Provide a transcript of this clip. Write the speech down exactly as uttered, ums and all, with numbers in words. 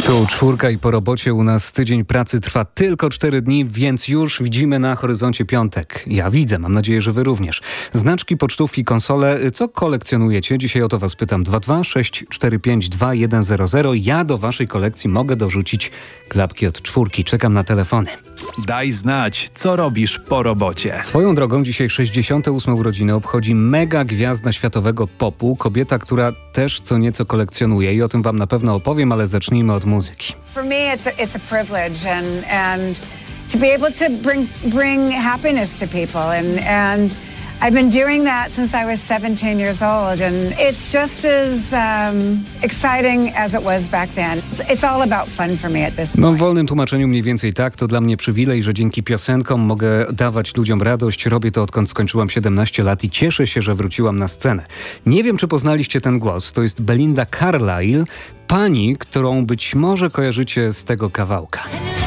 Tu czwórka i po robocie u nas tydzień pracy trwa tylko cztery dni, więc już widzimy na horyzoncie piątek. Ja widzę, mam nadzieję, że wy również. Znaczki, pocztówki, konsole. Co kolekcjonujecie? Dzisiaj o to was pytam. dwa dwa sześć cztery pięć dwa jeden zero zero. Ja do waszej kolekcji mogę dorzucić klapki od czwórki. Czekam na telefony. Daj znać, co robisz po robocie. Swoją drogą dzisiaj sześćdziesiąte ósme urodziny obchodzi mega gwiazda światowego popu. Kobieta, która też co nieco kolekcjonuje i o tym wam na pewno opowiem, ale zacznijmy od muzyki. For me it's a, it's a privilege and and to be able to bring bring happiness to people and and I've been doing that since I was seventeen years old and it's just as um, exciting as it was back then. It's, it's all about fun for me at this point. No w wolnym tłumaczeniu mniej więcej tak. To dla mnie przywilej, że dzięki piosenkom mogę dawać ludziom radość. Robię to odkąd skończyłam siedemnaście lat i cieszę się, że wróciłam na scenę. Nie wiem, czy poznaliście ten głos. To jest Belinda Carlisle, pani, którą być może kojarzycie z tego kawałka.